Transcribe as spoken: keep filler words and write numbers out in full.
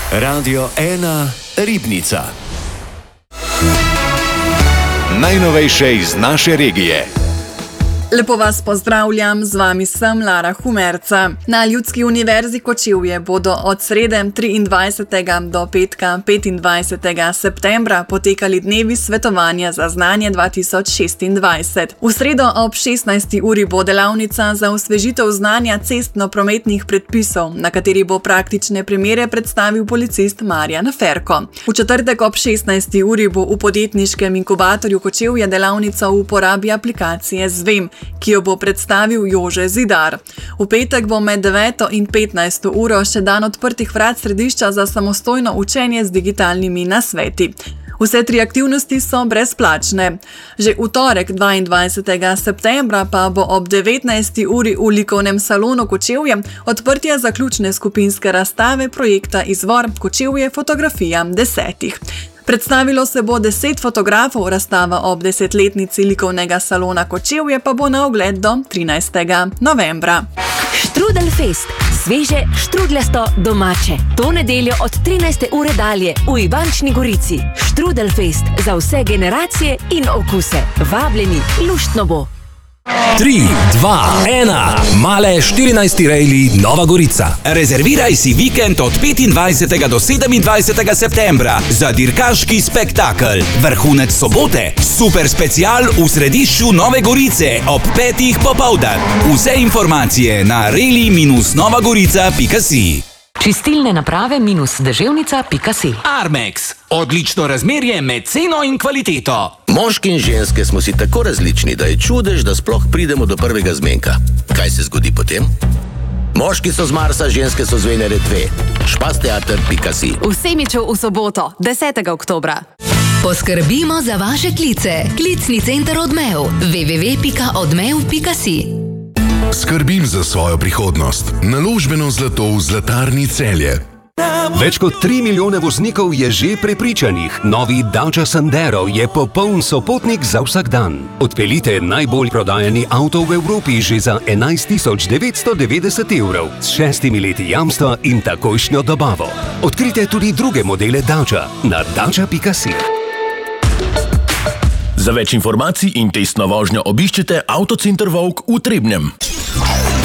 Radio ena Ribnica. Najnovejše iz naše regije. Lepo vas pozdravljam, z vami sem Lara Humerca. Na Ljudski univerzi Kočevje bodo od srede triindvajsetega do petka petindvajsetega septembra potekali dnevi svetovanja za znanje dva tisoč šestindvajset. V sredo ob šestnajsti uri bo delavnica za osvežitev znanja cestno-prometnih predpisov, na kateri bo praktične primere predstavil policist Marjan Ferko. V četrtek ob šestnajsti uri bo v podjetniškem inkubatorju Kočevje delavnica v uporabi aplikacije Zvem, ki jo bo predstavil Jože Zidar. V petek bo med deveto in petnajsto uro še dan odprtih vrat središča za samostojno učenje z digitalnimi nasveti. Vse tri aktivnosti so brezplačne. Že v torek dvaindvajsetega septembra pa bo ob devetnajsti uri v likovnem salonu Kočevje odprtje zaključne skupinske razstave projekta Izvor Kočevje fotografija desetih. Predstavilo se bo deset fotografov, razstava ob desetletnici likovnega salona Kočevje pa bo na ogled do trinajstega novembra. Štrudelfest. Sveže, štrudljasto, domače. To nedeljo od trinajste ure dalje v Ivančni Gorici. Štrudelfest za vse generacije in okuse. Vabljeni, luštno bo. tri, dva, ena, Male štirinajsti rejli Nova Gorica. Rezerviraj si vikend od petindvajsetega do sedemindvajsetega septembra za dirkaški spektakel. Vrhunec sobote, super special v središču Nove Gorice ob petih popoldan. Vse informacije na rejli minus novagorica pika si. Čistilne naprave minus deževnica pika si. Armex. Odlično razmerje med ceno in kvaliteto. Moški in ženske smo si tako različni, da je čudež, da sploh pridemo do prvega zmenka. Kaj se zgodi potem? Moški so z Marsa, ženske so z Venere dve. špasteater pika si. V Semiču v soboto, desetega oktobra. Poskrbimo za vaše klice. Klicni center Odmev. w w w pika odmev pika si. Skrbim za svojo prihodnost. Naložbeno zlato v Zlatarni Celje. Več kot tri milijone voznikov je že prepričanih. Novi Dacia Sandero je popoln sopotnik za vsak dan. Odpeljite najbolj prodajani avto v Evropi že za enajst tisoč devetsto devetdeset evrov s šestimi leti jamstva in takojšnjo dobavo. Odkrite tudi druge modele Dacia na dacia pika si. Za več informacij in testno vožnjo obiščite Avtocenter Vovk v Trebnjem.